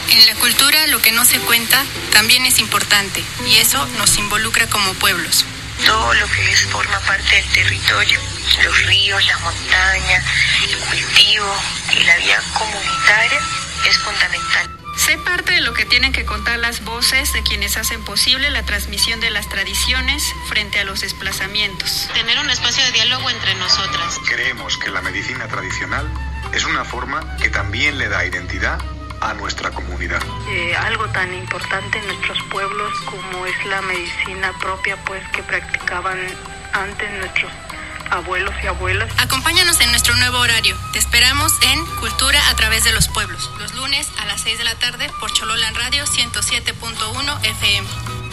En la cultura lo que no se cuenta también es importante y eso nos involucra como pueblos. Todo lo que forma parte del territorio, los ríos, las montañas, el cultivo y la vida comunitaria es fundamental. Sé parte de lo que tienen que contar las voces de quienes hacen posible la transmisión de las tradiciones frente a los desplazamientos. Tener un espacio de diálogo entre nosotras. Creemos que la medicina tradicional es una forma que también le da identidad a nuestra comunidad. Algo tan importante en nuestros pueblos como es la medicina propia, pues que practicaban antes nuestros abuelos y abuelas. Acompáñanos en nuestro nuevo horario. Te esperamos en Cultura a través de los pueblos, los lunes a las 6 de la tarde por Chololan Radio 107.1 FM.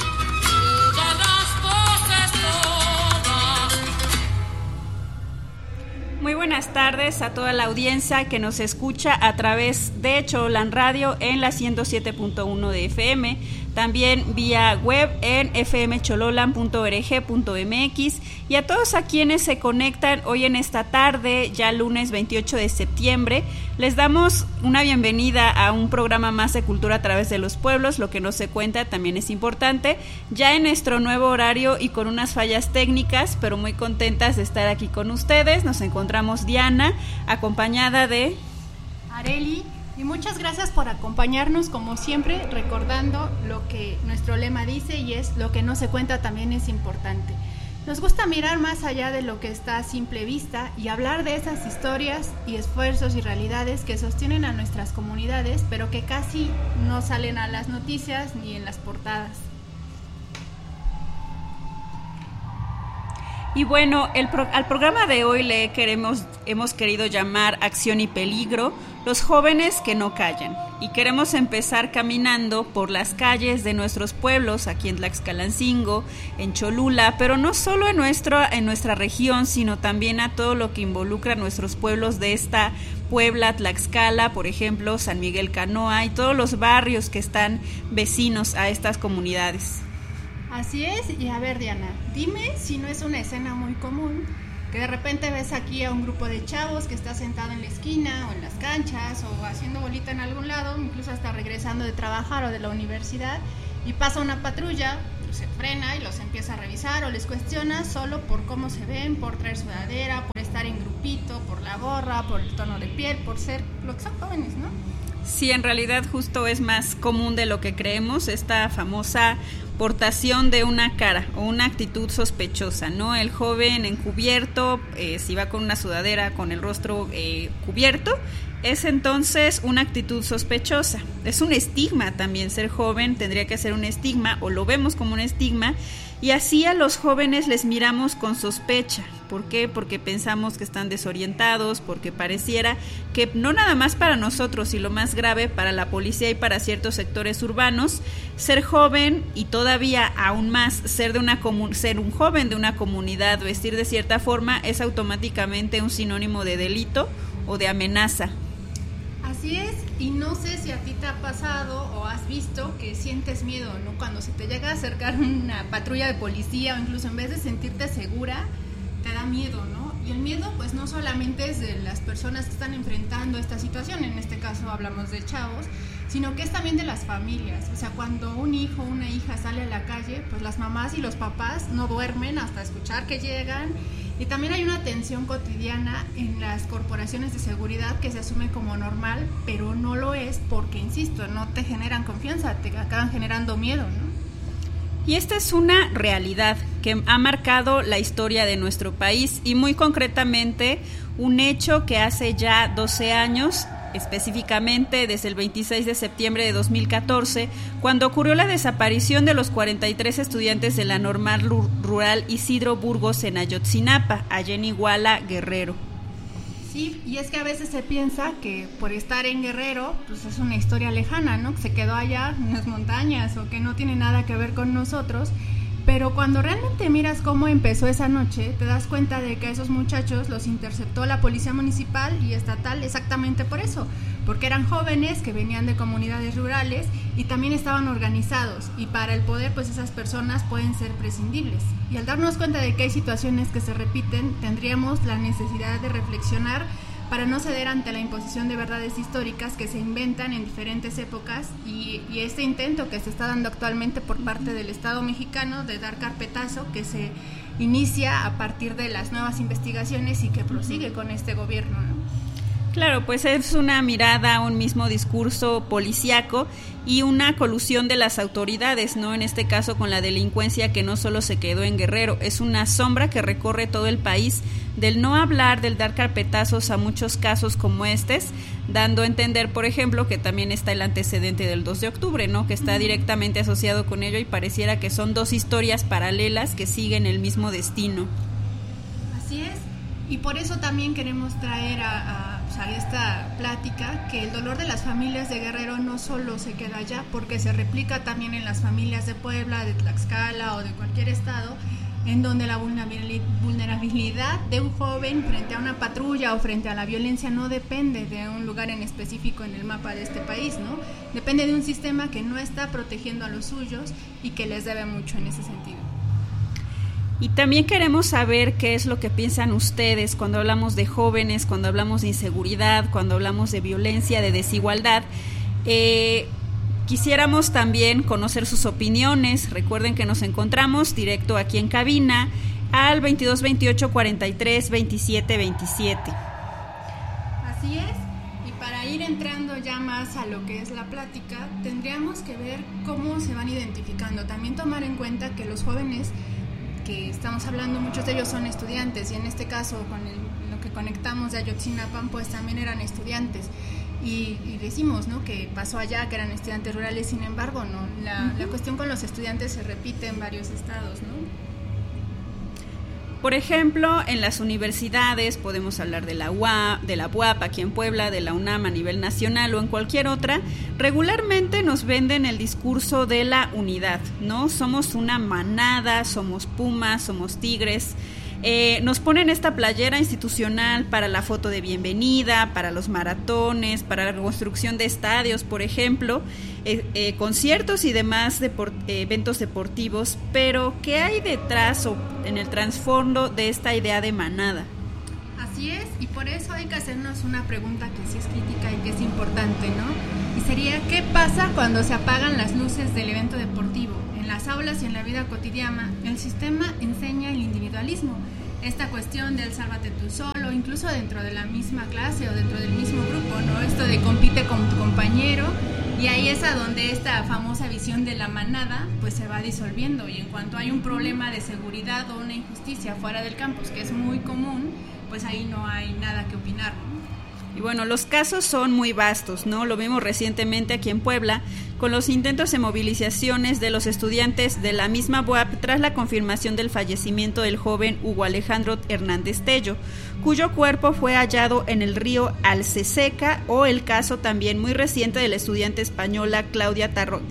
Muy buenas tardes a toda la audiencia que nos escucha a través de Chololan Radio en la 107.1 de FM, también vía web en fmchololan.org.mx y a todos a quienes se conectan hoy en esta tarde, ya lunes 28 de septiembre, les damos una bienvenida a un programa más de Cultura a través de los pueblos. Lo que no se cuenta también es importante, ya en nuestro nuevo horario y con unas fallas técnicas, pero muy contentas de estar aquí con ustedes. Nos encontramos Diana, acompañada de Areli, y muchas gracias por acompañarnos como siempre, recordando lo que nuestro lema dice y es: lo que no se cuenta también es importante. Nos gusta mirar más allá de lo que está a simple vista y hablar de esas historias y esfuerzos y realidades que sostienen a nuestras comunidades, pero que casi no salen a las noticias ni en las portadas. Y bueno, al programa de hoy hemos querido llamar Acción y Peligro, los jóvenes que no callan. Y queremos empezar caminando por las calles de nuestros pueblos, aquí en Tlaxcalancingo, en Cholula, pero no solo en nuestra región, sino también a todo lo que involucra a nuestros pueblos de esta Puebla, Tlaxcala, por ejemplo, San Miguel Canoa y todos los barrios que están vecinos a estas comunidades. Así es, y a ver, Diana, dime si no es una escena muy común que de repente ves aquí a un grupo de chavos que está sentado en la esquina o en las canchas o haciendo bolita en algún lado, incluso hasta regresando de trabajar o de la universidad, y pasa una patrulla, se frena y los empieza a revisar o les cuestiona solo por cómo se ven, por traer sudadera, por estar en grupito, por la gorra, por el tono de piel, por ser lo que son jóvenes, ¿no? Sí, en realidad justo es más común de lo que creemos esta famosa portación de una cara o una actitud sospechosa, ¿no? El joven encubierto, si va con una sudadera con el rostro cubierto, es entonces una actitud sospechosa. Es un estigma también ser joven, tendría que ser un estigma o lo vemos como un estigma, y así a los jóvenes les miramos con sospecha. ¿Por qué? Porque pensamos que están desorientados, porque pareciera que no nada más para nosotros y lo más grave para la policía y para ciertos sectores urbanos, ser joven y todavía aún más ser un joven de una comunidad, vestir de cierta forma es automáticamente un sinónimo de delito o de amenaza. Así es, y no sé si a ti te ha pasado o has visto que sientes miedo, ¿no? Cuando se te llega a acercar una patrulla de policía o incluso en vez de sentirte segura, te da miedo, ¿no? Y el miedo pues no solamente es de las personas que están enfrentando esta situación, en este caso hablamos de chavos, sino que es también de las familias. O sea, cuando un hijo o una hija sale a la calle, pues las mamás y los papás no duermen hasta escuchar que llegan. Y también hay una tensión cotidiana en las corporaciones de seguridad que se asume como normal, pero no lo es porque, insisto, no te generan confianza, te acaban generando miedo, ¿no? Y esta es una realidad que ha marcado la historia de nuestro país y muy concretamente un hecho que hace ya 12 años, específicamente desde el 26 de septiembre de 2014, cuando ocurrió la desaparición de los 43 estudiantes de la Normal Rural Isidro Burgos en Ayotzinapa, allá en Iguala, Guerrero. Sí, y es que a veces se piensa que por estar en Guerrero, pues es una historia lejana, ¿no? Que se quedó allá en las montañas o que no tiene nada que ver con nosotros. Pero cuando realmente miras cómo empezó esa noche, te das cuenta de que a esos muchachos los interceptó la policía municipal y estatal exactamente por eso, porque eran jóvenes que venían de comunidades rurales y también estaban organizados, y para el poder pues esas personas pueden ser prescindibles. Y al darnos cuenta de que hay situaciones que se repiten, tendríamos la necesidad de reflexionar para no ceder ante la imposición de verdades históricas que se inventan en diferentes épocas y este intento que se está dando actualmente por parte del Estado mexicano de dar carpetazo que se inicia a partir de las nuevas investigaciones y que prosigue con este gobierno, ¿no? Claro, pues es una mirada a un mismo discurso policíaco y una colusión de las autoridades, ¿no? En este caso con la delincuencia que no solo se quedó en Guerrero, es una sombra que recorre todo el país, del no hablar, del dar carpetazos a muchos casos como estos, dando a entender, por ejemplo, que también está el antecedente del 2 de octubre, ¿no? Que está directamente asociado con ello y pareciera que son dos historias paralelas que siguen el mismo destino. Así es, y por eso también queremos traer a esta plática que el dolor de las familias de Guerrero no solo se queda allá, porque se replica también en las familias de Puebla, de Tlaxcala o de cualquier estado, en donde la vulnerabilidad de un joven frente a una patrulla o frente a la violencia no depende de un lugar en específico en el mapa de este país, ¿no? Depende de un sistema que no está protegiendo a los suyos y que les debe mucho en ese sentido. Y también queremos saber qué es lo que piensan ustedes cuando hablamos de jóvenes, cuando hablamos de inseguridad, cuando hablamos de violencia, de desigualdad. Quisiéramos también conocer sus opiniones. Recuerden que nos encontramos directo aquí en cabina al 22 28 43 27 27. Así es. Y para ir entrando ya más a lo que es la plática, tendríamos que ver cómo se van identificando. También tomar en cuenta que los jóvenes que estamos hablando, muchos de ellos son estudiantes, y en este caso con lo que conectamos de Ayotzinapa, pues también eran estudiantes. Y decimos, ¿no?, que pasó allá, que eran estudiantes rurales, sin embargo, no, la cuestión con los estudiantes se repite en varios estados, ¿no? Por ejemplo, en las universidades podemos hablar de la UAP aquí en Puebla, de la UNAM a nivel nacional o en cualquier otra. Regularmente nos venden el discurso de la unidad, ¿no? Somos una manada, somos pumas, somos tigres. Nos ponen esta playera institucional para la foto de bienvenida, para los maratones, para la construcción de estadios, por ejemplo, conciertos y demás eventos deportivos, pero ¿qué hay detrás o en el trasfondo de esta idea de manada? Así es, y por eso hay que hacernos una pregunta que sí es crítica y que es importante, ¿no? Y sería, ¿qué pasa cuando se apagan las luces del evento deportivo? En las aulas y en la vida cotidiana, el sistema enseña el individualismo, esta cuestión del sálvate tú solo, incluso dentro de la misma clase o dentro del mismo grupo, ¿no? Esto de compite con tu compañero, y ahí es a donde esta famosa visión de la manada pues se va disolviendo, y en cuanto hay un problema de seguridad o una injusticia fuera del campus, que es muy común, pues ahí no hay nada que opinar, ¿no? Y bueno, los casos son muy vastos, ¿no? Lo vimos recientemente aquí en Puebla con los intentos de movilizaciones de los estudiantes de la misma UAP tras la confirmación del fallecimiento del joven Hugo Alejandro Hernández Tello, cuyo cuerpo fue hallado en el río Alceseca, o el caso también muy reciente de la estudiante española Claudia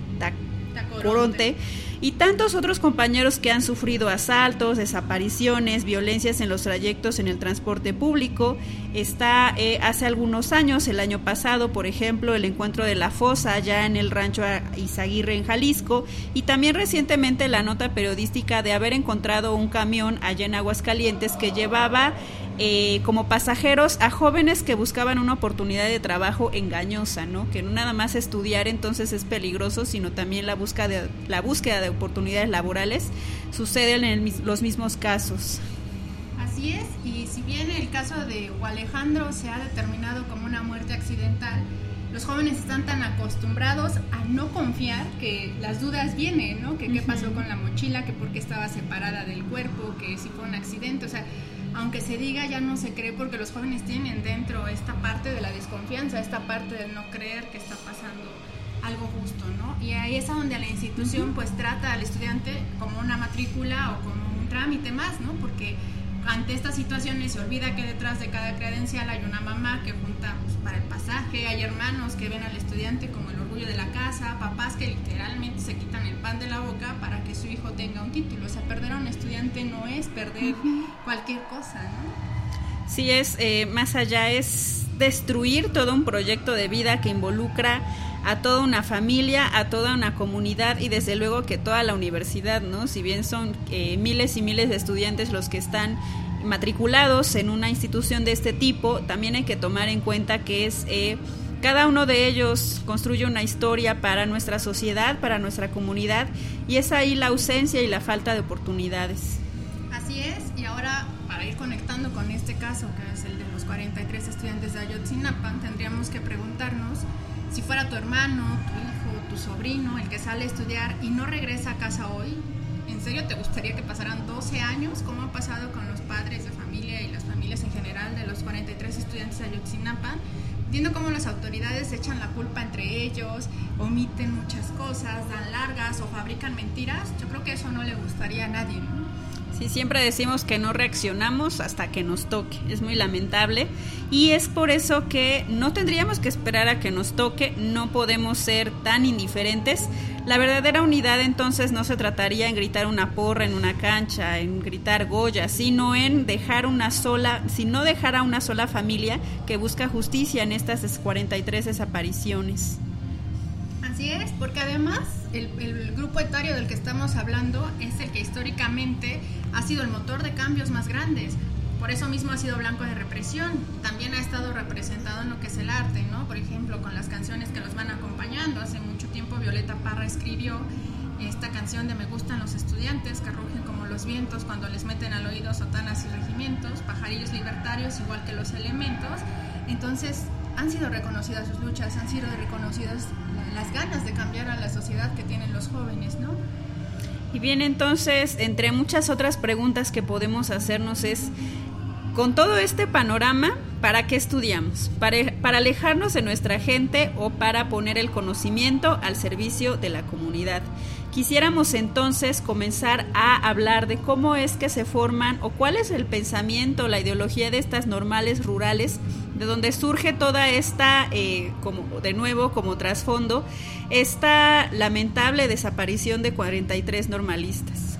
Tacoronte, y tantos otros compañeros que han sufrido asaltos, desapariciones, violencias en los trayectos en el transporte público. Está hace algunos años, el año pasado, por ejemplo, el encuentro de la fosa allá en el rancho Izaguirre en Jalisco, y también recientemente la nota periodística de haber encontrado un camión allá en Aguascalientes que llevaba como pasajeros a jóvenes que buscaban una oportunidad de trabajo engañosa, ¿no? Que no nada más estudiar entonces es peligroso, sino también la búsqueda de oportunidades laborales sucede en los mismos casos. Así es, y si bien el caso de Hugo Alejandro se ha determinado como una muerte accidental, los jóvenes están tan acostumbrados a no confiar que las dudas vienen, ¿no? Que qué pasó con la mochila, que por qué estaba separada del cuerpo, que si fue un accidente, o sea, aunque se diga, ya no se cree, porque los jóvenes tienen dentro esta parte de la desconfianza, esta parte del no creer que está pasando algo justo, ¿no? Y ahí es a donde la institución pues trata al estudiante como una matrícula o como un trámite más, ¿no? Porque ante estas situaciones se olvida que detrás de cada credencial hay una mamá que junta pues, para el pasaje, hay hermanos que ven al estudiante como el orgullo de la casa, papás que literalmente se quitan el pan de la boca para que su hijo tenga un título. O sea, perder a un estudiante no es perder cualquier cosa, ¿no? Sí, es más allá, es destruir todo un proyecto de vida que involucra a toda una familia, a toda una comunidad y desde luego que toda la universidad, ¿no? Si bien son miles y miles de estudiantes los que están matriculados en una institución de este tipo, también hay que tomar en cuenta que cada uno de ellos construye una historia para nuestra sociedad, para nuestra comunidad, y es ahí la ausencia y la falta de oportunidades. Así es, y ahora para ir conectando con este caso, que es el de los 43 estudiantes de Ayotzinapa, tendríamos que preguntarnos si fuera tu hermano, tu hijo, tu sobrino, el que sale a estudiar y no regresa a casa hoy, ¿en serio te gustaría que pasaran 12 años, como ha pasado con los padres de familia y las familias en general de los 43 estudiantes de Ayotzinapa? Viendo cómo las autoridades echan la culpa entre ellos, omiten muchas cosas, dan largas o fabrican mentiras, yo creo que eso no le gustaría a nadie, ¿no? Sí, siempre decimos que no reaccionamos hasta que nos toque, es muy lamentable, y es por eso que no tendríamos que esperar a que nos toque, no podemos ser tan indiferentes. La verdadera unidad entonces no se trataría en gritar una porra en una cancha, en gritar Goya, sino en dejar a una sola familia que busca justicia en estas 43 desapariciones. Así es, porque además el grupo etario del que estamos hablando es el que históricamente ha sido el motor de cambios más grandes. Por eso mismo ha sido blanco de represión. También ha estado representado en lo que es el arte, ¿no? Por ejemplo, con las canciones que los van acompañando. Hace mucho tiempo Violeta Parra escribió esta canción de Me gustan los estudiantes, que rugen como los vientos cuando les meten al oído sotanas y regimientos, pajarillos libertarios igual que los elementos. Entonces han sido reconocidas sus luchas, han sido reconocidas las ganas de cambiar a la sociedad que tienen los jóvenes, ¿no? Y bien, entonces, entre muchas otras preguntas que podemos hacernos es, con todo este panorama, ¿para qué estudiamos? ¿Para alejarnos de nuestra gente o para poner el conocimiento al servicio de la comunidad? Quisiéramos entonces comenzar a hablar de cómo es que se forman o cuál es el pensamiento, la ideología de estas normales rurales, de donde surge toda esta, como trasfondo, esta lamentable desaparición de 43 normalistas.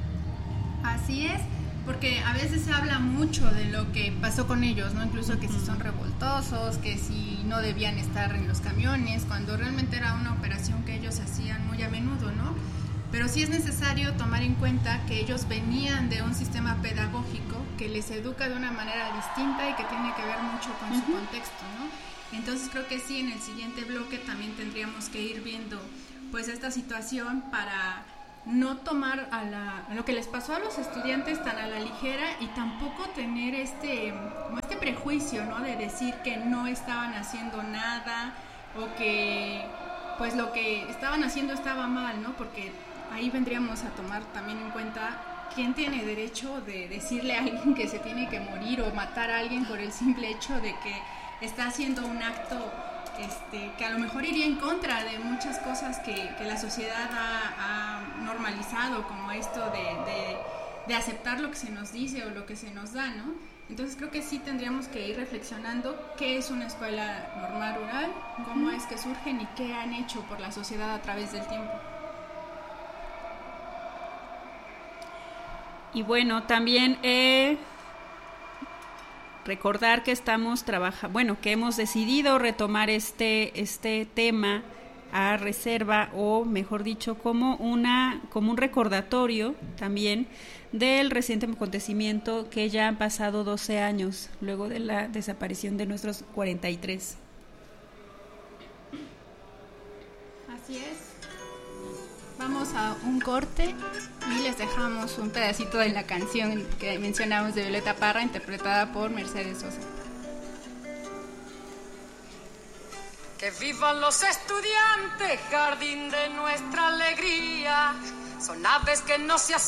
Así es, porque a veces se habla mucho de lo que pasó con ellos, ¿no? Incluso que si son revoltosos, que si no debían estar en los camiones, cuando realmente era una operación que ellos hacían muy a menudo, ¿no? Pero sí es necesario tomar en cuenta que ellos venían de un sistema pedagógico que les educa de una manera distinta y que tiene que ver mucho con su contexto, ¿no? Entonces creo que sí, en el siguiente bloque también tendríamos que ir viendo pues esta situación para no tomar lo que les pasó a los estudiantes tan a la ligera y tampoco tener este prejuicio, ¿no? De decir que no estaban haciendo nada o que pues lo que estaban haciendo estaba mal, ¿no? Porque ahí vendríamos a tomar también en cuenta quién tiene derecho de decirle a alguien que se tiene que morir o matar a alguien por el simple hecho de que está haciendo un acto que a lo mejor iría en contra de muchas cosas que la sociedad ha normalizado, como esto de aceptar lo que se nos dice o lo que se nos da, ¿no? Entonces creo que sí tendríamos que ir reflexionando qué es una escuela normal rural, cómo es que surgen y qué han hecho por la sociedad a través del tiempo. Y bueno, también recordar que que hemos decidido retomar este tema a reserva, o mejor dicho, como un recordatorio también del reciente acontecimiento que ya han pasado 12 años luego de la desaparición de nuestros 43. Así es. Vamos a un corte y les dejamos un pedacito de la canción que mencionamos de Violeta Parra, interpretada por Mercedes Sosa. Que vivan los estudiantes, jardín de nuestra alegría, son aves que no se